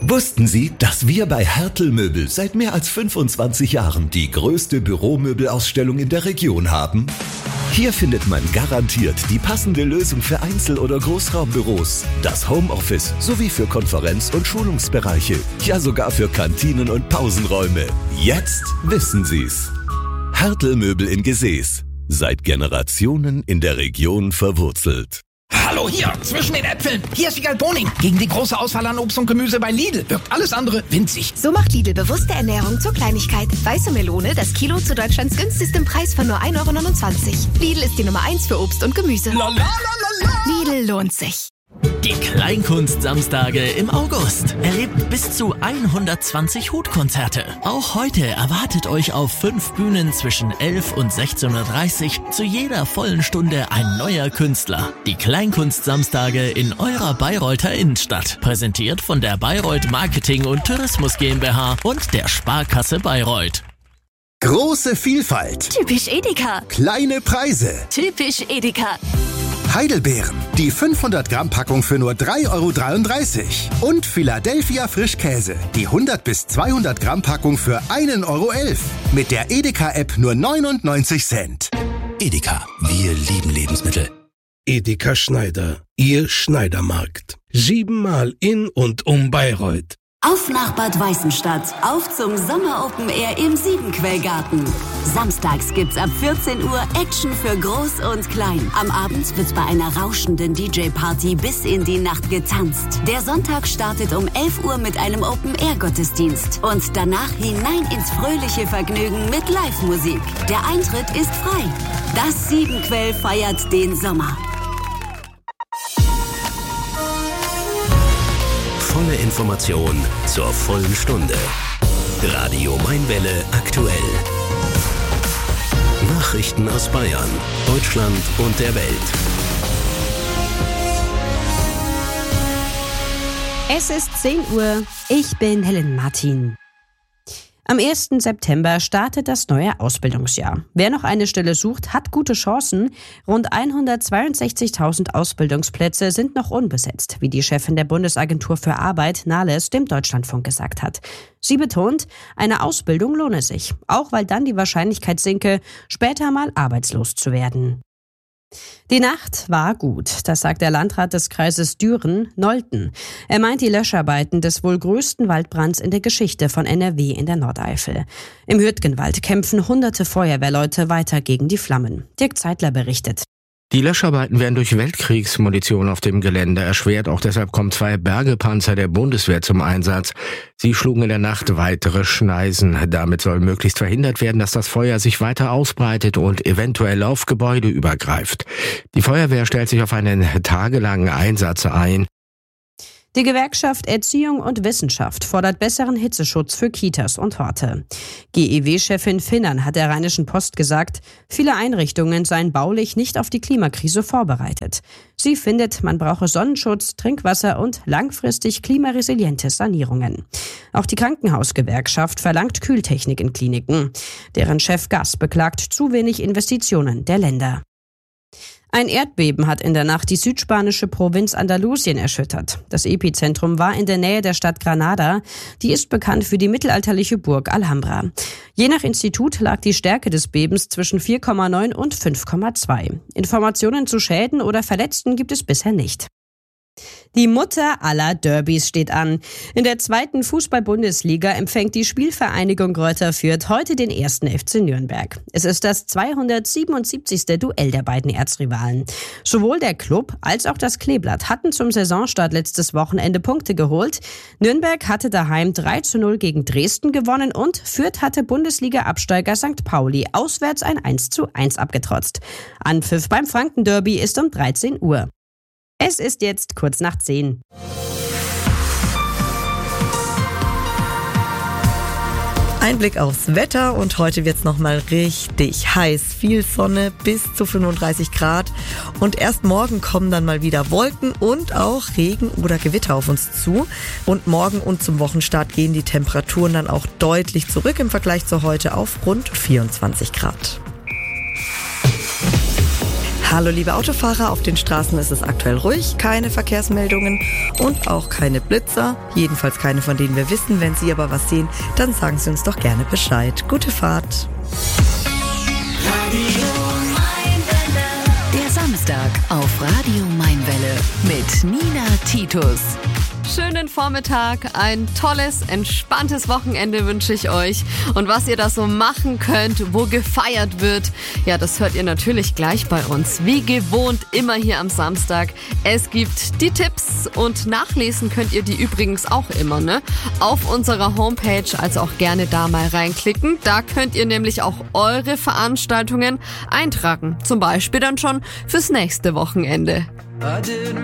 Wussten Sie, dass wir bei Hertel Möbel seit mehr als 25 Jahren die größte Büromöbelausstellung in der Region haben? Hier findet man garantiert die passende Lösung für Einzel- oder Großraumbüros, das Homeoffice sowie für Konferenz- und Schulungsbereiche, ja sogar für Kantinen und Pausenräume. Jetzt wissen Sie's. Hertel Möbel in Gesäß. Seit Generationen in der Region verwurzelt. Hallo, hier, zwischen den Äpfeln. Hier ist Wiegald Boning. Gegen die große Auswahl an Obst und Gemüse bei Lidl wirkt alles andere winzig. So macht Lidl bewusste Ernährung zur Kleinigkeit. Weiße Melone, das Kilo zu Deutschlands günstigstem Preis von nur 1,29 €. Lidl ist die Nummer 1 für Obst und Gemüse. Lidl lohnt sich. Die Kleinkunst-Samstage im August. Erlebt bis zu 120 Hutkonzerte. Auch heute erwartet euch auf 5 Bühnen zwischen 11 und 16:30 Uhr zu jeder vollen Stunde ein neuer Künstler. Die Kleinkunst-Samstage in eurer Bayreuther Innenstadt. Präsentiert von der Bayreuth Marketing und Tourismus GmbH und der Sparkasse Bayreuth. Große Vielfalt. Typisch Edeka. Kleine Preise. Typisch Edeka. Heidelbeeren. Die 500 Gramm Packung für nur 3,33 €. Und Philadelphia Frischkäse. Die 100 bis 200 Gramm Packung für 1,11 €. Mit der Edeka-App nur 99 Cent. Edeka. Wir lieben Lebensmittel. Edeka Schneider. Ihr Schneidermarkt. 7-mal in und um Bayreuth. Auf nach Bad Weißenstadt, auf zum Sommer-Open Air im Siebenquellgarten. Samstags gibt's ab 14 Uhr Action für Groß und Klein. Am Abend wird bei einer rauschenden DJ-Party bis in die Nacht getanzt. Der Sonntag startet um 11 Uhr mit einem Open-Air-Gottesdienst. Und danach hinein ins fröhliche Vergnügen mit Live-Musik. Der Eintritt ist frei. Das Siebenquell feiert den Sommer. Volle Information zur vollen Stunde. Radio Mainwelle aktuell. Nachrichten aus Bayern, Deutschland und der Welt. Es ist 10 Uhr. Ich bin Helen Martin. Am 1. September startet das neue Ausbildungsjahr. Wer noch eine Stelle sucht, hat gute Chancen. Rund 162.000 Ausbildungsplätze sind noch unbesetzt, wie die Chefin der Bundesagentur für Arbeit, Nahles, dem Deutschlandfunk gesagt hat. Sie betont, eine Ausbildung lohne sich, auch weil dann die Wahrscheinlichkeit sinke, später mal arbeitslos zu werden. Die Nacht war gut, das sagt der Landrat des Kreises Düren-Nolten. Er meint die Löscharbeiten des wohl größten Waldbrands in der Geschichte von NRW in der Nordeifel. Im Hürtgenwald kämpfen hunderte Feuerwehrleute weiter gegen die Flammen. Dirk Zeitler berichtet. Die Löscharbeiten werden durch Weltkriegsmunition auf dem Gelände erschwert. Auch deshalb kommen 2 Bergepanzer der Bundeswehr zum Einsatz. Sie schlugen in der Nacht weitere Schneisen. Damit soll möglichst verhindert werden, dass das Feuer sich weiter ausbreitet und eventuell auf Gebäude übergreift. Die Feuerwehr stellt sich auf einen tagelangen Einsatz ein. Die Gewerkschaft Erziehung und Wissenschaft fordert besseren Hitzeschutz für Kitas und Horte. GEW-Chefin Finnern hat der Rheinischen Post gesagt, viele Einrichtungen seien baulich nicht auf die Klimakrise vorbereitet. Sie findet, man brauche Sonnenschutz, Trinkwasser und langfristig klimaresiliente Sanierungen. Auch die Krankenhausgewerkschaft verlangt Kühltechnik in Kliniken. Deren Chef Gass beklagt zu wenig Investitionen der Länder. Ein Erdbeben hat in der Nacht die südspanische Provinz Andalusien erschüttert. Das Epizentrum war in der Nähe der Stadt Granada. Die ist bekannt für die mittelalterliche Burg Alhambra. Je nach Institut lag die Stärke des Bebens zwischen 4,9 und 5,2. Informationen zu Schäden oder Verletzten gibt es bisher nicht. Die Mutter aller Derbys steht an. In der 2. Fußball-Bundesliga empfängt die Spielvereinigung Greuther Fürth heute den 1. FC Nürnberg. Es ist das 277. Duell der beiden Erzrivalen. Sowohl der Club als auch das Kleeblatt hatten zum Saisonstart letztes Wochenende Punkte geholt. Nürnberg hatte daheim 3:0 gegen Dresden gewonnen und Fürth hatte Bundesliga-Absteiger St. Pauli auswärts ein 1:1 abgetrotzt. Anpfiff beim Franken-Derby ist um 13 Uhr. Es ist jetzt kurz nach 10. Ein Blick aufs Wetter und heute wird's nochmal richtig heiß. Viel Sonne bis zu 35 Grad und erst morgen kommen dann mal wieder Wolken und auch Regen oder Gewitter auf uns zu. Und morgen und zum Wochenstart gehen die Temperaturen dann auch deutlich zurück im Vergleich zu heute auf rund 24 Grad. Hallo liebe Autofahrer, auf den Straßen ist es aktuell ruhig, keine Verkehrsmeldungen und auch keine Blitzer. Jedenfalls keine, von denen wir wissen. Wenn Sie aber was sehen, dann sagen Sie uns doch gerne Bescheid. Gute Fahrt. Radio Mainwelle. Der Samstag auf Radio Mainwelle mit Nina Titus. Schönen Vormittag, ein tolles, entspanntes Wochenende wünsche ich euch. Und was ihr da so machen könnt, wo gefeiert wird, ja, das hört ihr natürlich gleich bei uns. Wie gewohnt, immer hier am Samstag. Es gibt die Tipps und nachlesen könnt ihr die übrigens auch immer, ne? Auf unserer Homepage, also auch gerne da mal reinklicken. Da könnt ihr nämlich auch eure Veranstaltungen eintragen. Zum Beispiel dann schon fürs nächste Wochenende. I didn't